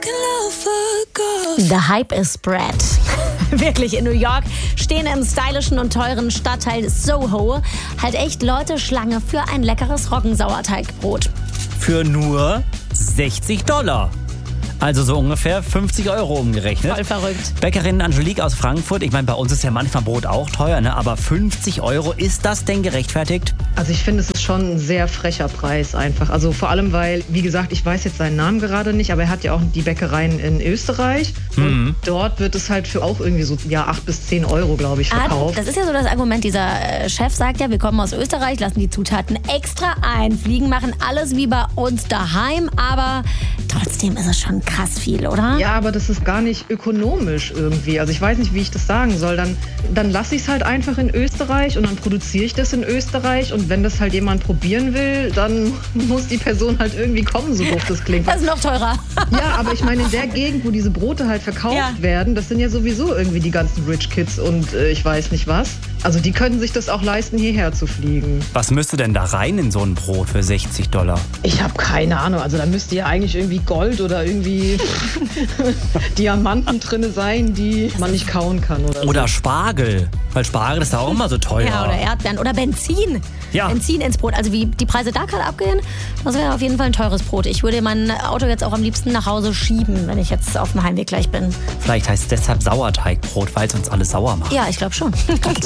The hype is spread. Wirklich, in New York stehen im stylischen und teuren Stadtteil Soho halt echt Leute Schlange für ein leckeres Roggensauerteigbrot. Für nur $60. Also so ungefähr 50 € umgerechnet. Voll verrückt. Bäckerin Angelique aus Frankfurt, ich meine, bei uns ist ja manchmal Brot auch teuer, ne? Aber 50 €, ist das denn gerechtfertigt? Also ich finde, es ist schon ein sehr frecher Preis einfach. Also vor allem, weil, wie gesagt, ich weiß jetzt seinen Namen gerade nicht, aber er hat ja auch die Bäckereien in Österreich. Und dort wird es halt für auch irgendwie so 8 bis 10 €, glaube ich, verkauft. Das ist ja so das Argument, dieser Chef sagt ja, wir kommen aus Österreich, lassen die Zutaten extra einfliegen, machen alles wie bei uns daheim, aber trotzdem ist es schon krass viel, oder? Ja, aber das ist gar nicht ökonomisch irgendwie. Also ich weiß nicht, wie ich das sagen soll. Dann lasse ich es halt einfach in Österreich und dann produziere ich das in Österreich. Und wenn das halt jemand probieren will, dann muss die Person halt irgendwie kommen, so doof das klingt. Das ist noch teurer. Ja, aber ich meine, in der Gegend, wo diese Brote halt verkauft werden, das sind ja sowieso irgendwie die ganzen Rich Kids und ich weiß nicht was. Also die können sich das auch leisten, hierher zu fliegen. Was müsste denn da rein in so ein Brot für $60? Ich habe keine Ahnung. Also da müsste ja eigentlich irgendwie Gold oder irgendwie Diamanten drin sein, die man nicht kauen kann. Oder Spargel. Weil Spargel ist da auch immer so teuer. Ja, oder Erdbeeren. Oder Benzin. Ja. Benzin ins Brot. Also wie die Preise da gerade abgehen, das wäre auf jeden Fall ein teures Brot. Ich würde mein Auto jetzt auch am liebsten nach Hause schieben, wenn ich jetzt auf dem Heimweg gleich bin. Vielleicht heißt es deshalb Sauerteigbrot, weil es uns alles sauer macht. Ja, ich glaube schon.